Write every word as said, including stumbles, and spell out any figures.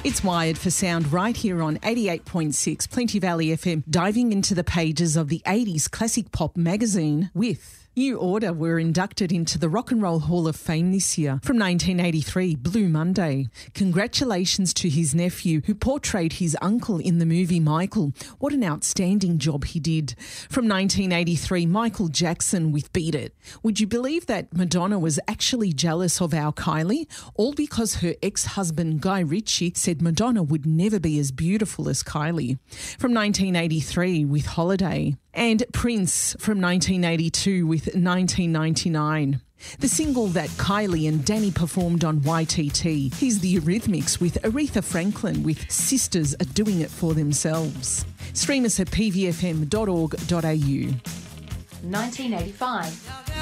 It's Wired for Sound right here on eighty-eight point six Plenty Valley F M, diving into the pages of the eighties classic pop magazine with New Order were inducted into the Rock and Roll Hall of Fame this year. From nineteen eighty-three, Blue Monday. Congratulations to his nephew who portrayed his uncle in the movie Michael. What an outstanding job he did. From nineteen eighty-three, Michael Jackson with Beat It. Would you believe that Madonna was actually jealous of our Kylie? All because her ex-husband Guy Ritchie said Madonna would never be as beautiful as Kylie. From nineteen eighty-three with Holiday. And Prince from nineteen eighty-two with nineteen ninety-nine. The single that Kylie and Danny performed on Y T T. Here's the Eurythmics with Aretha Franklin with Sisters Are Doing It For Themselves. Stream us at p v f m dot org dot a u. nineteen eighty-five.